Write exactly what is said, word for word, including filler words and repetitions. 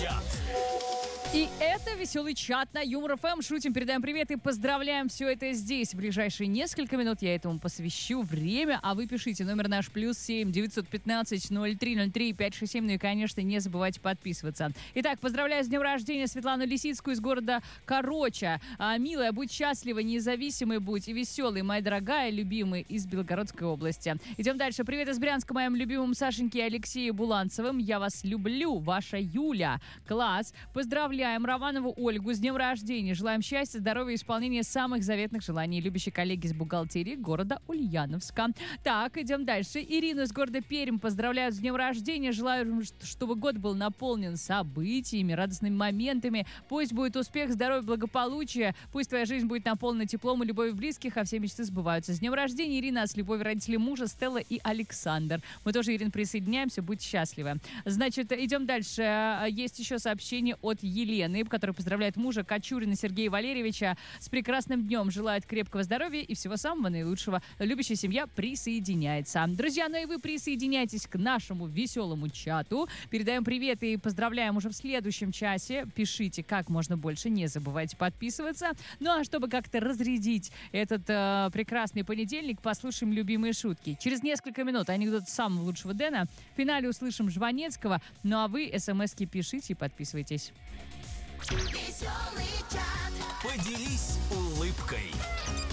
чат. И это веселый чат на Юмор ФМ. Шутим, передаем привет и поздравляем. Все это здесь. В ближайшие несколько минут я этому посвящу время. А вы пишите номер наш плюс семь девятьсот пятнадцать ноль три ноль три пять шесть семь. Ну и, конечно, не забывайте подписываться. Итак, поздравляю с днем рождения Светлану Лисицкую из города Короча. А, милая, будь счастлива, независимой будь и веселой, моя дорогая, любимая из Белгородской области. Идем дальше. Привет из Брянска моим любимым Сашеньке и Алексею Буланцевым. Я вас люблю, ваша Юля. Класс. Поздравляю Романову Ольгу с днем рождения. Желаем счастья, здоровья и исполнения самых заветных желаний. Любящие коллеги из бухгалтерии города Ульяновска. Так, идем дальше. Ирину из города Пермь поздравляют с днем рождения. Желаю, чтобы год был наполнен событиями, радостными моментами. Пусть будет успех, здоровье, благополучие. Пусть твоя жизнь будет наполнена теплом и любовью близких, а все мечты сбываются. С днем рождения, Ирина, с любовью родителей мужа Стелла и Александр. Мы тоже, Ирина, присоединяемся. Будь счастливы. Значит, идем дальше. Есть еще сообщение от Елены, который поздравляет мужа Кочурина Сергея Валерьевича с прекрасным днем. Желает крепкого здоровья и всего самого наилучшего. Любящая семья присоединяется. Друзья, ну и вы присоединяйтесь к нашему веселому чату. Передаем привет и поздравляем уже в следующем часе. Пишите как можно больше, не забывайте подписываться. Ну а чтобы как-то разрядить этот э, прекрасный понедельник, послушаем любимые шутки. Через несколько минут анекдот самого лучшего Дэна. В финале услышим Жванецкого. Ну а вы смски пишите и подписывайтесь. Поделись улыбкой.